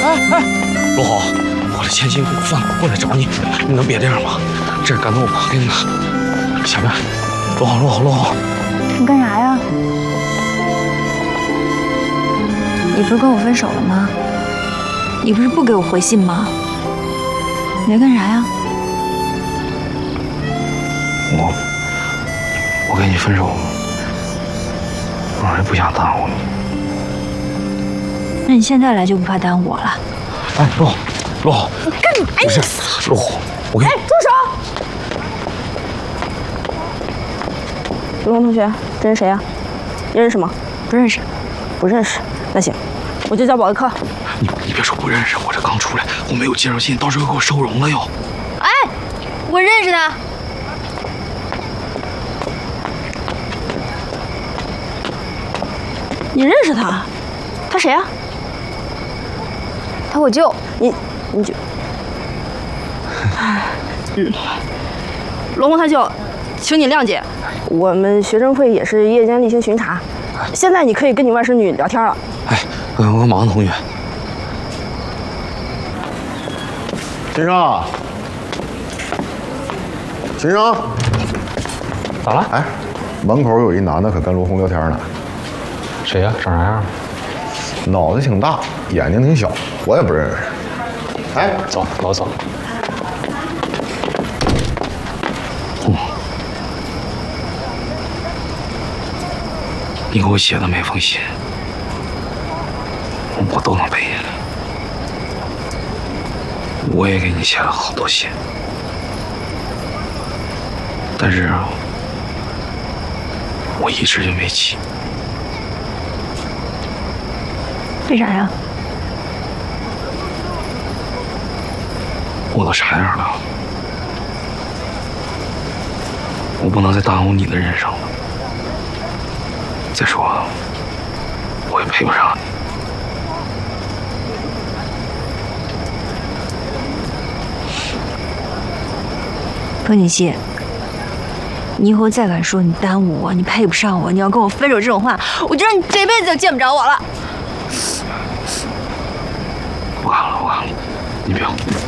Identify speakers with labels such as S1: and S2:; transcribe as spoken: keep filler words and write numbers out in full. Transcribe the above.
S1: 哎哎，罗红，我的千辛万苦过来找你，你能别这样吗？这是感动我爸给你的。下面，罗红，罗红，罗红，
S2: 你干啥呀？你不是跟我分手了吗？你不是不给我回信吗？你在干啥呀？
S1: 我我跟你分手，我是不想耽误你。
S2: 那你现在来就不怕耽误我了？
S1: 哎，罗红，罗红，
S2: 你干嘛呀？
S1: 不是，罗红，我跟你。
S3: 哎，住手！罗红同学，这是谁呀？你认识吗？
S2: 不认识。
S3: 不认识。那行，我就叫保卫科。
S1: 你你别说不认识，我这刚出来，我没有介绍信，到时候给我收容了又。
S2: 哎，我认识他。
S3: 你认识他？他谁呀？
S2: 他我舅。
S3: 你你就，嗯，罗红他舅，请你谅解，我们学生会也是夜间例行巡查，现在你可以跟你外甥女聊天了。
S1: 哎，我我忙，同学。
S4: 秦生，秦生，
S1: 咋了？
S4: 哎，门口有一男的可跟罗红聊天呢。
S1: 谁呀？长啥样？
S4: 脑袋挺大，眼睛挺小，我也不认识。哎，
S1: 走，老走。嗯，你给我写的每封信，我都能背下来。我也给你写了好多信，但是我一直就没寄。
S2: 为啥呀？
S1: 我都啥样了？我不能再耽误你的人生了。再说，我也配不上你。
S2: 风景熙，你以后再敢说你耽误我，你配不上我，你要跟我分手这种话，我就让你这辈子都见不着我了。
S1: 不干了，不干了，你不要。